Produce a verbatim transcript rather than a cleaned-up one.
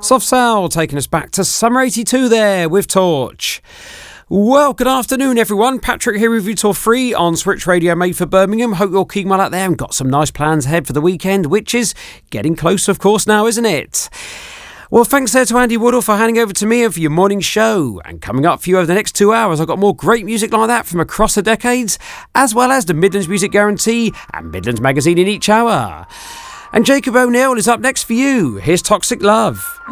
Soft Cell taking us back to summer eighty-two there with Torch. Well, good afternoon, everyone. Patrick here with you till three on Switch Radio made for Birmingham. Hope you're keeping well out there and got some nice plans ahead for the weekend, which is getting close, of course, now, isn't it? Well, thanks there to Andy Woodall for handing over to me and for your morning show. And coming up for you over the next two hours, I've got more great music like that from across the decades, as well as the Midlands Music Guarantee and Midlands Magazine in each hour. And Jacob O'Neill is up next for you. Here's Toxic Love.